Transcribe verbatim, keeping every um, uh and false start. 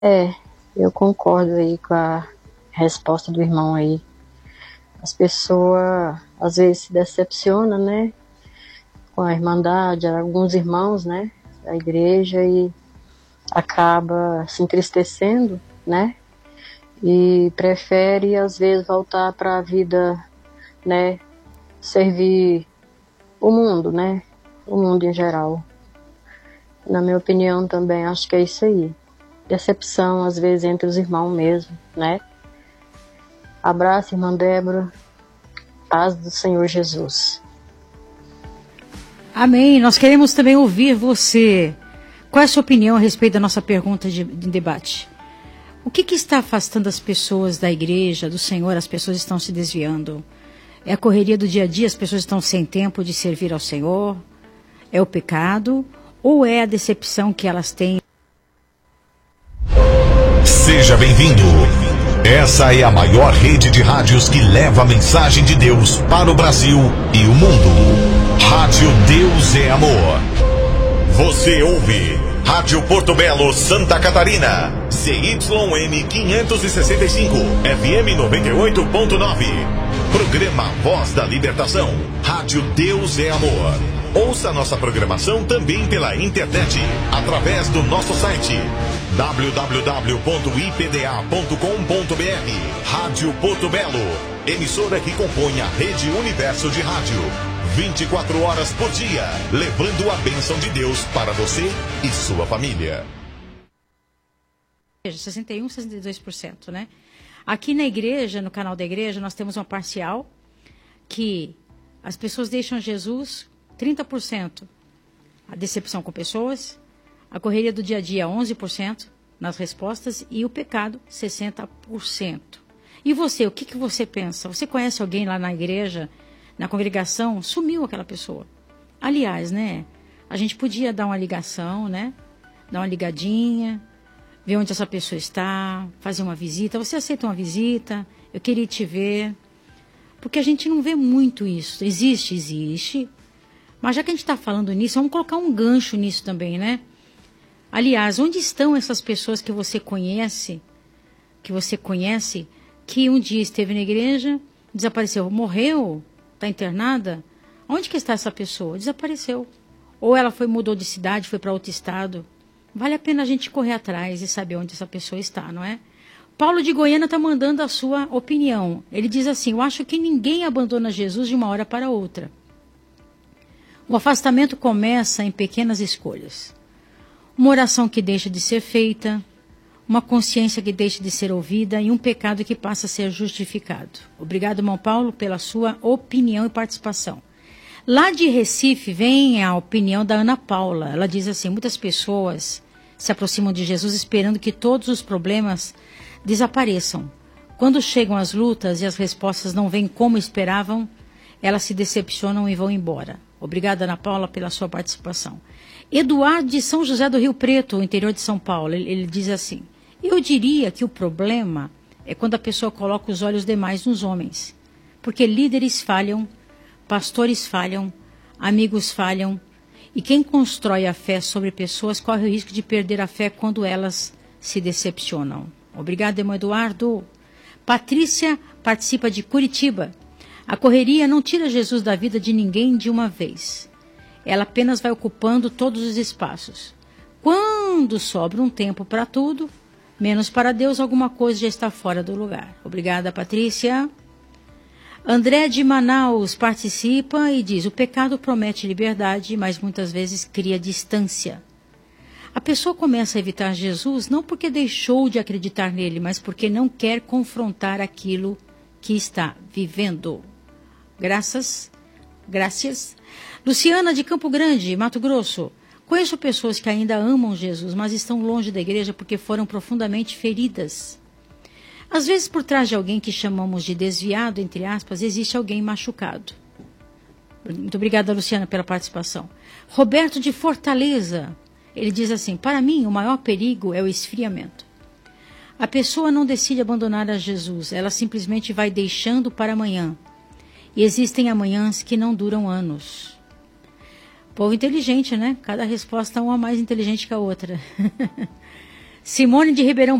É, eu concordo aí com a resposta do irmão aí. As pessoas às vezes se decepcionam, né, com a irmandade, alguns irmãos, né, da igreja, e acaba se entristecendo, né, e prefere às vezes voltar para a vida, né, servir o mundo, né, o mundo em geral. Na minha opinião também acho que é isso aí. Decepção às vezes entre os irmãos mesmo, né. Abraço, irmã Débora. Paz do Senhor Jesus. Amém. Nós queremos também ouvir você. Qual é a sua opinião a respeito da nossa pergunta de, de debate? O que, que está afastando as pessoas da igreja, do Senhor? As pessoas estão se desviando. É a correria do dia a dia, as pessoas estão sem tempo de servir ao Senhor? É o pecado? Ou é a decepção que elas têm? Seja bem-vindo. Essa é a maior rede de rádios que leva a mensagem de Deus para o Brasil e o mundo. Rádio Deus é Amor. Você ouve Rádio Porto Belo, Santa Catarina. C Y M quinhentos e sessenta e cinco, F M noventa e oito ponto nove. Programa Voz da Libertação. Rádio Deus é Amor. Ouça nossa programação também pela internet, através do nosso site w w w ponto i p d a ponto com ponto b r. Rádio Porto Belo, emissora que compõe a Rede Universo de Rádio. vinte e quatro horas por dia, levando a bênção de Deus para você e sua família. sessenta e um, sessenta e dois por cento, né? Aqui na igreja, no canal da igreja, nós temos uma parcial que as pessoas deixam Jesus, trinta por cento a decepção com pessoas, a correria do dia a dia, onze por cento nas respostas, e o pecado, sessenta por cento. E você, o que, que você pensa? Você conhece alguém lá na igreja, na congregação? Sumiu aquela pessoa. Aliás, né? A gente podia dar uma ligação, né? Dar uma ligadinha, ver onde essa pessoa está, fazer uma visita. Você aceita uma visita? Eu queria te ver. Porque a gente não vê muito isso. Existe, existe. Mas já que a gente está falando nisso, vamos colocar um gancho nisso também, né? Aliás, onde estão essas pessoas que você conhece, que você conhece, que um dia esteve na igreja, desapareceu, morreu, está internada? Onde que está essa pessoa? Desapareceu. Ou ela foi, mudou de cidade, foi para outro estado. Vale a pena a gente correr atrás e saber onde essa pessoa está, não é? Paulo de Goiânia está mandando a sua opinião. Ele diz assim: eu acho que ninguém abandona Jesus de uma hora para outra. O afastamento começa em pequenas escolhas. Uma oração que deixa de ser feita, uma consciência que deixa de ser ouvida e um pecado que passa a ser justificado. Obrigado, irmão Paulo, pela sua opinião e participação. Lá de Recife vem a opinião da Ana Paula. Ela diz assim: muitas pessoas se aproximam de Jesus esperando que todos os problemas desapareçam. Quando chegam as lutas e as respostas não vêm como esperavam, elas se decepcionam e vão embora. Obrigada, Ana Paula, pela sua participação. Eduardo de São José do Rio Preto, interior de São Paulo, ele, ele diz assim: eu diria que o problema é quando a pessoa coloca os olhos demais nos homens, porque líderes falham, pastores falham, amigos falham, e quem constrói a fé sobre pessoas corre o risco de perder a fé quando elas se decepcionam. Obrigada, irmão Eduardo. Patrícia participa de Curitiba. A correria não tira Jesus da vida de ninguém de uma vez. Ela apenas vai ocupando todos os espaços. Quando sobra um tempo para tudo, menos para Deus, alguma coisa já está fora do lugar. Obrigada, Patrícia. André de Manaus participa e diz: o pecado promete liberdade, mas muitas vezes cria distância. A pessoa começa a evitar Jesus não porque deixou de acreditar nele, mas porque não quer confrontar aquilo que está vivendo. Graças, graças. Luciana de Campo Grande, Mato Grosso. Conheço pessoas que ainda amam Jesus, mas estão longe da igreja porque foram profundamente feridas. Às vezes, por trás de alguém que chamamos de desviado, entre aspas, existe alguém machucado. Muito obrigada, Luciana, pela participação. Roberto de Fortaleza, ele diz assim: para mim, o maior perigo é o esfriamento. A pessoa não decide abandonar a Jesus, ela simplesmente vai deixando para amanhã. E existem amanhãs que não duram anos. Povo inteligente, né? Cada resposta é uma mais inteligente que a outra. Simone de Ribeirão